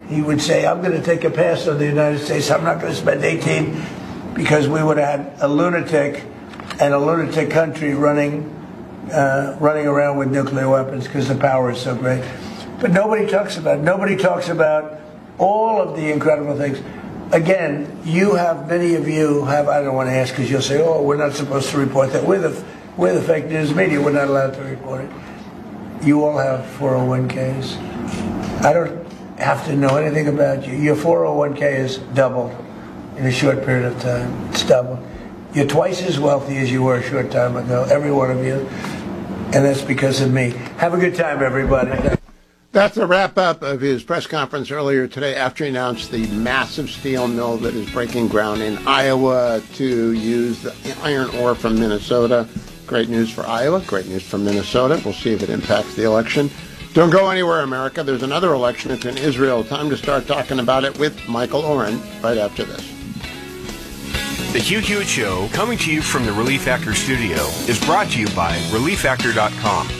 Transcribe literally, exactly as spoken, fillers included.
he would say, I'm going to take a pass on the United States. I'm not going to spend eighteen, because we would have had a lunatic and a lunatic country running, uh, running around with nuclear weapons because the power is so great. But nobody talks about it. Nobody talks about all of the incredible things. Again, you have, many of you have, I don't want to ask because you'll say, oh, we're not supposed to report that. We're the, we're the fake news media. We're not allowed to report it. You all have four oh one Ks. I don't have to know anything about you. Your four oh one K is doubled in a short period of time. It's doubled. You're twice as wealthy as you were a short time ago, every one of you. And that's because of me. Have a good time, everybody. That's a wrap-up of his press conference earlier today after he announced the massive steel mill that is breaking ground in Iowa to use the iron ore from Minnesota. Great news for Iowa, great news for Minnesota. We'll see if it impacts the election. Don't go anywhere, America. There's another election. It's in Israel. Time to start talking about it with Michael Oren right after this. The Hugh Hewitt Show, coming to you from the Relief Factor studio, is brought to you by Relief Factor dot com.